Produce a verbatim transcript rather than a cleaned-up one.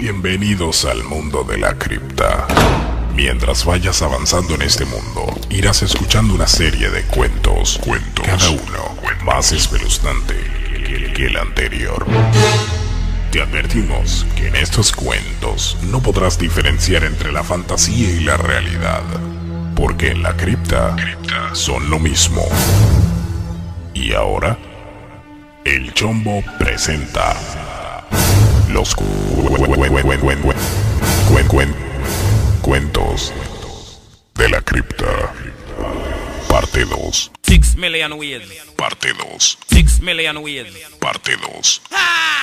Bienvenidos al mundo de la cripta. Mientras vayas avanzando en este mundo, irás escuchando una serie de cuentos, cuentos, cada uno más espeluznante que, que el anterior. Te advertimos que en estos cuentos no podrás diferenciar entre la fantasía y la realidad, porque en la cripta son lo mismo. Y ahora, el Chombo presenta los cu cuentos de la cripta, parte dos. Six million ways. Parte dos. Six million ways. Parte dos. Ah!